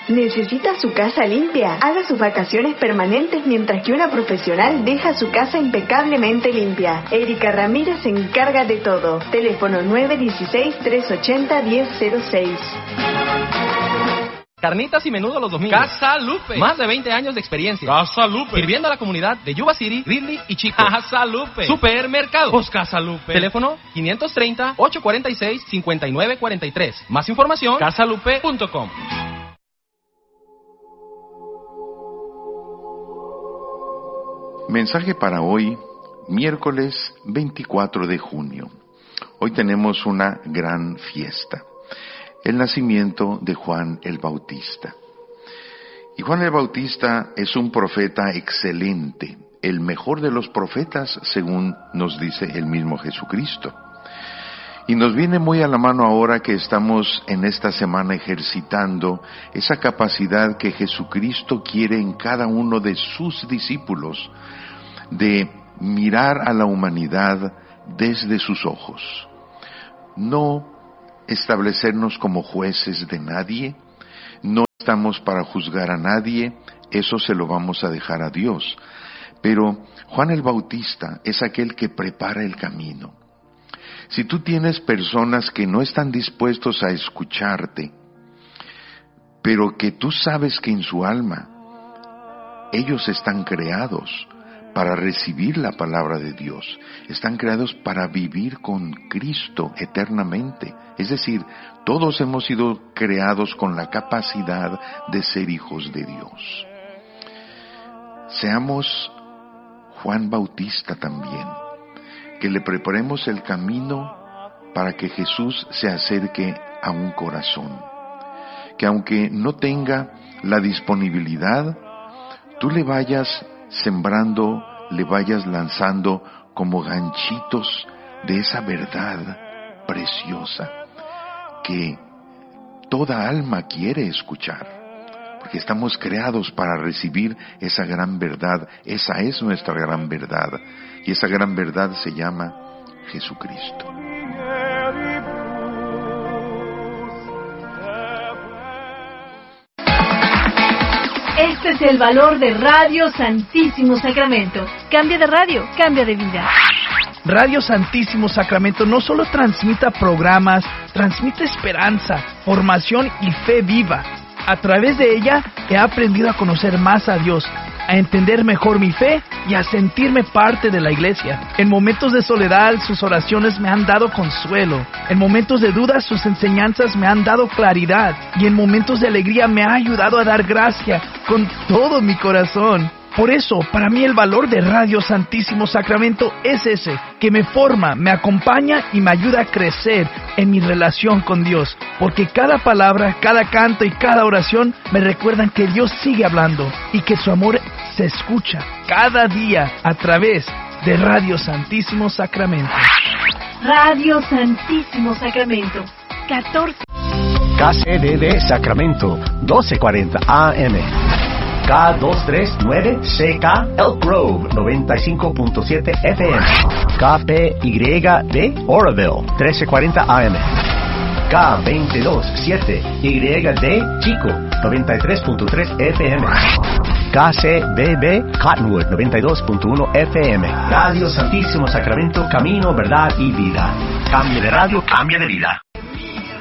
¿Necesita su casa limpia? Haga sus vacaciones permanentes mientras que una profesional deja su casa impecablemente limpia. Erika Ramírez se encarga de todo. Teléfono 916-380-1006. Carnitas y menudo los domingos. Casa Lupe. Más de 20 años de experiencia. Casa Lupe. Sirviendo a la comunidad de Yuba City, Ridley y Chico. Casa Lupe. Supermercado. Pues Casa Lupe. Teléfono 530-846-5943. Más información, casalupe.com. Mensaje para hoy, miércoles 24 de junio. Hoy tenemos una gran fiesta. El nacimiento de Juan el Bautista. Y Juan el Bautista es un profeta excelente, el mejor de los profetas, según nos dice el mismo Jesucristo. Y nos viene muy a la mano ahora que estamos en esta semana ejercitando esa capacidad que Jesucristo quiere en cada uno de sus discípulos, de mirar a la humanidad desde sus ojos. No establecernos como jueces de nadie, no estamos para juzgar a nadie, eso se lo vamos a dejar a Dios. Pero Juan el Bautista es aquel que prepara el camino. Si tú tienes personas que no están dispuestos a escucharte, pero que tú sabes que en su alma ellos están creados para recibir la palabra de Dios, están creados para vivir con Cristo eternamente. Es decir, todos hemos sido creados con la capacidad de ser hijos de Dios. Seamos Juan Bautista también, que le preparemos el camino para que Jesús se acerque a un corazón, que aunque no tenga la disponibilidad, tú le vayas sembrando, le vayas lanzando como ganchitos de esa verdad preciosa que toda alma quiere escuchar, porque estamos creados para recibir esa gran verdad. Esa es nuestra gran verdad, y esa gran verdad se llama Jesucristo. Este es el valor de Radio Santísimo Sacramento. Cambia de radio, cambia de vida. Radio Santísimo Sacramento no solo transmite programas, transmite esperanza, formación y fe viva. A través de ella he aprendido a conocer más a Dios, a entender mejor mi fe y a sentirme parte de la iglesia. En momentos de soledad, sus oraciones me han dado consuelo. En momentos de dudas, sus enseñanzas me han dado claridad. Y en momentos de alegría me ha ayudado a dar gracia con todo mi corazón. Por eso, para mí el valor de Radio Santísimo Sacramento es ese, que me forma, me acompaña y me ayuda a crecer en mi relación con Dios. Porque cada palabra, cada canto y cada oración me recuerdan que Dios sigue hablando y que su amor se escucha cada día a través de Radio Santísimo Sacramento. Radio Santísimo Sacramento, 14. KCDD Sacramento, 1240 AM. K239CK Elk Grove 95.7 FM. KPYD Oroville 1340 AM. K227YD Chico 93.3 FM. KCBB Cottonwood 92.1 FM. Radio Santísimo Sacramento, camino, verdad y vida. Cambio de radio, cambia de vida.